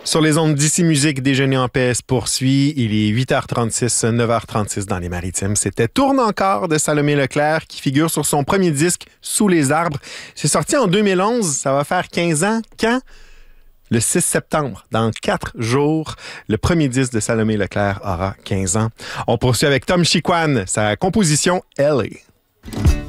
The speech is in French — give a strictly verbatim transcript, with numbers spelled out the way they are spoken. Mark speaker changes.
Speaker 1: Sur les ondes d'Ici Musique, Déjeuner en paix se poursuit. Il est huit heures trente-six, neuf heures trente-six dans les Maritimes. C'était Tourne encore de Salomé Leclerc qui figure sur son premier disque Sous les arbres. C'est sorti en deux mille onze, ça va faire quinze ans. Quand? Le six septembre, dans quatre jours, le premier disque de Salomé Leclerc aura quinze ans. On poursuit avec Tom Chiquan, sa composition L A.